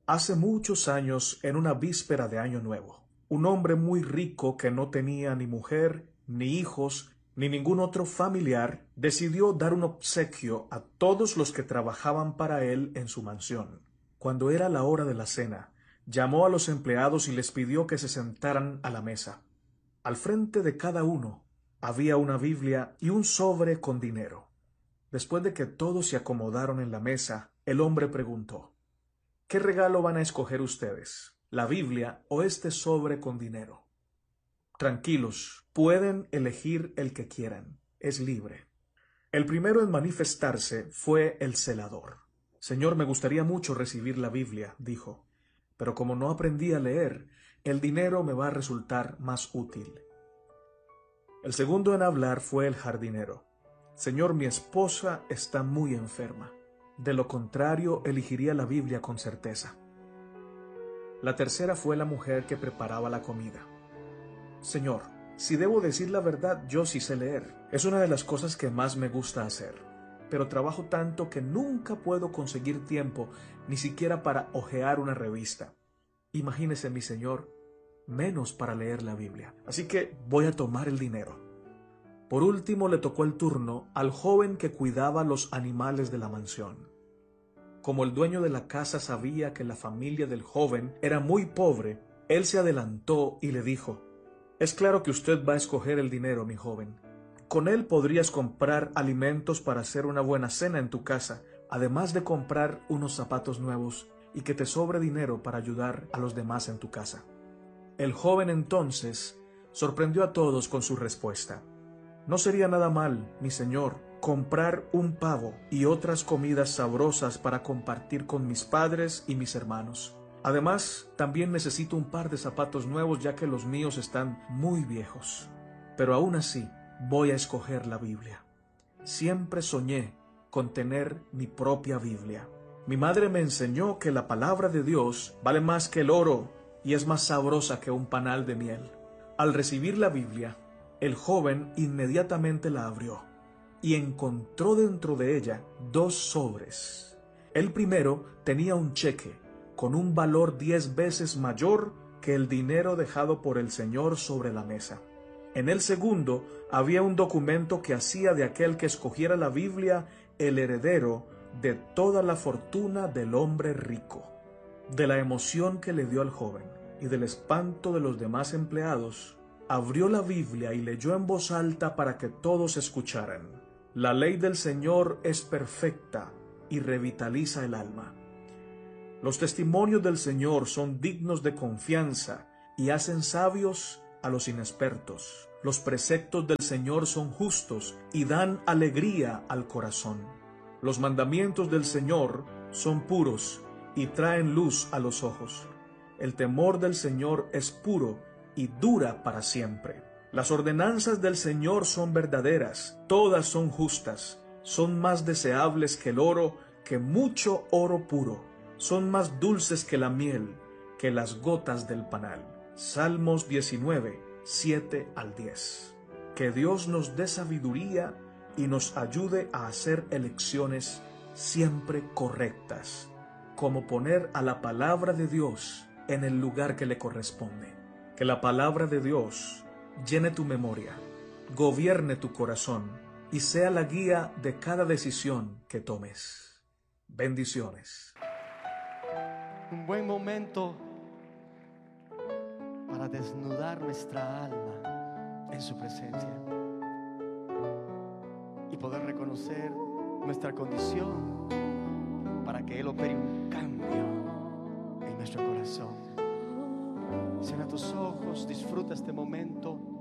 Hace muchos años, en una víspera de Año Nuevo, un hombre muy rico que no tenía ni mujer, ni hijos, ni ningún otro familiar, decidió dar un obsequio a todos los que trabajaban para él en su mansión. Cuando era la hora de la cena, llamó a los empleados y les pidió que se sentaran a la mesa. Al frente de cada uno había una Biblia y un sobre con dinero. Después de que todos se acomodaron en la mesa, el hombre preguntó: ¿qué regalo van a escoger ustedes? ¿La Biblia o este sobre con dinero? Tranquilos, pueden elegir el que quieran. Es libre. El primero en manifestarse fue el celador. Señor, me gustaría mucho recibir la Biblia, dijo, pero como no aprendí a leer, el dinero me va a resultar más útil. El segundo en hablar fue el jardinero. Señor, mi esposa está muy enferma. De lo contrario, elegiría la Biblia con certeza. La tercera fue la mujer que preparaba la comida. Señor, si debo decir la verdad, yo sí sé leer. Es una de las cosas que más me gusta hacer. Pero trabajo tanto que nunca puedo conseguir tiempo ni siquiera para hojear una revista. Imagínese, mi señor, menos para leer la Biblia. Así que voy a tomar el dinero. Por último le tocó el turno al joven que cuidaba los animales de la mansión. Como el dueño de la casa sabía que la familia del joven era muy pobre, él se adelantó y le dijo: es claro que usted va a escoger el dinero, mi joven. Con él podrías comprar alimentos para hacer una buena cena en tu casa, además de comprar unos zapatos nuevos y que te sobre dinero para ayudar a los demás en tu casa. El joven entonces sorprendió a todos con su respuesta. No sería nada mal, mi señor, comprar un pavo y otras comidas sabrosas para compartir con mis padres y mis hermanos. Además, también necesito un par de zapatos nuevos ya que los míos están muy viejos. Pero aún así, voy a escoger la Biblia. Siempre soñé con tener mi propia Biblia. Mi madre me enseñó que la palabra de Dios vale más que el oro y es más sabrosa que un panal de miel. Al recibir la Biblia, el joven inmediatamente la abrió y encontró dentro de ella 2 sobres. El primero tenía un cheque con un valor 10 veces mayor que el dinero dejado por el Señor sobre la mesa. En el segundo había un documento que hacía de aquel que escogiera la Biblia el heredero de toda la fortuna del hombre rico. De la emoción que le dio al joven y del espanto de los demás empleados, abrió la Biblia y leyó en voz alta para que todos escucharan: la ley del Señor es perfecta y revitaliza el alma. Los testimonios del Señor son dignos de confianza y hacen sabios a los inexpertos. Los preceptos del Señor son justos y dan alegría al corazón. Los mandamientos del Señor son puros y traen luz a los ojos. El temor del Señor es puro y dura para siempre. Las ordenanzas del Señor son verdaderas, todas son justas, son más deseables que el oro, que mucho oro puro. Son más dulces que la miel, que las gotas del panal. Salmos 19, 7 al 10. Que Dios nos dé sabiduría y nos ayude a hacer elecciones siempre correctas, como poner a la palabra de Dios en el lugar que le corresponde. Que la palabra de Dios llene tu memoria, gobierne tu corazón y sea la guía de cada decisión que tomes. Bendiciones. Un buen momento para desnudar nuestra alma en su presencia y poder reconocer nuestra condición para que Él opere un cambio en nuestro corazón. Cierra tus ojos, disfruta este momento.